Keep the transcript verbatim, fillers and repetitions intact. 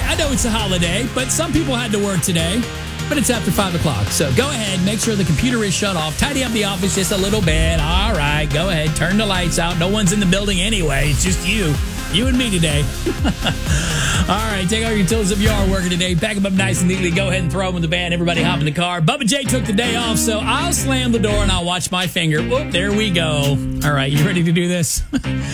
I know it's a holiday, but some people had to work today. But it's after five o'clock. So go ahead, make sure the computer is shut off. Tidy up the office just a little bit. All right, go ahead. Turn the lights out. No one's in the building anyway. It's just you. You and me today. All right, take out your tools if you are working today. Pack them up nice and neatly. Go ahead and throw them in the van. Everybody hop in the car. Bubba J took the day off, so I'll slam the door and I'll watch my finger. Whoop, there we go. All right, you ready to do this?